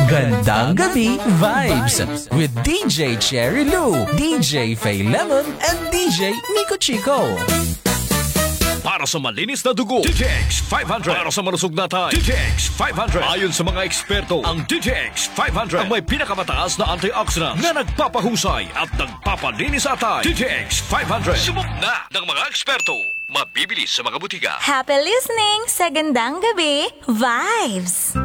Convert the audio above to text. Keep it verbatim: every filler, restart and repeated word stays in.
Gandang Gabi Vibes with D J Cherry Lou, D J Faye Lemon, and D J Nico Chico. Para sa malinis na dugo, D T X five hundred. Para sa malusog na tayo, D T X five hundred. Ayon sa mga eksperto, ang D T X five hundred ang may pinakamataas na antioxidants na nagpapahusay at nagpapalinis sa atay. D T X five hundred. Subok na ng mga eksperto. Mabibili sa mga butika. Happy listening sa Gandang Gabi Vibes!